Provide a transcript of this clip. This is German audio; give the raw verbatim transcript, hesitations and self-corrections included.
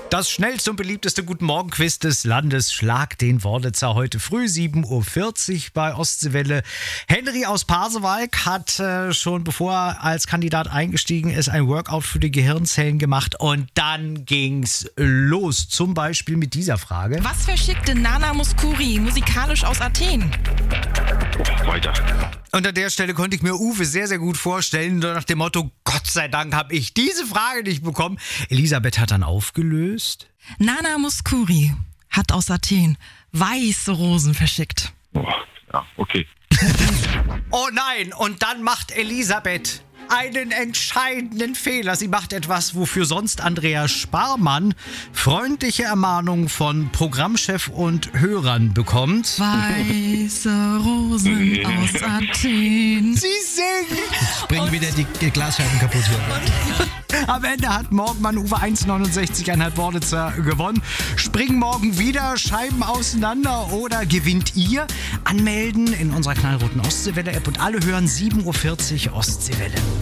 Das schnellste und beliebteste Guten Morgen-Quiz des Landes. Schlag den Worditzer heute früh, sieben Uhr vierzig bei Ostseewelle. Henry aus Pasewalk hat äh, schon bevor er als Kandidat eingestiegen ist, ein Workout für die Gehirnzellen gemacht. Und dann ging's los. Zum Beispiel mit dieser Frage. Was verschickte Nana Mouskouri musikalisch aus Athen? Oh, weiter. Und an der Stelle konnte ich mir Uwe sehr, sehr gut vorstellen, nur nach dem Motto, Gott sei Dank habe ich diese Frage nicht bekommen. Elisabeth hat dann aufgelöst. Nana Mouskouri hat aus Athen weiße Rosen verschickt. Oh, ja, okay. Oh nein, und dann macht Elisabeth einen entscheidenden Fehler. Sie macht etwas, wofür sonst Andreas Sparmann freundliche Ermahnungen von Programmchef und Hörern bekommt. Weiße Rosen aus Athen. Sie singt! Bringen wieder die, die Glasscheiben kaputt hier. Am Ende hat Morgenmann Uwe eins Komma neunundsechzig Worditzer gewonnen. Springen morgen wieder Scheiben auseinander oder gewinnt ihr? Anmelden in unserer knallroten Ostseewelle-App und alle hören sieben Uhr vierzig Ostseewelle.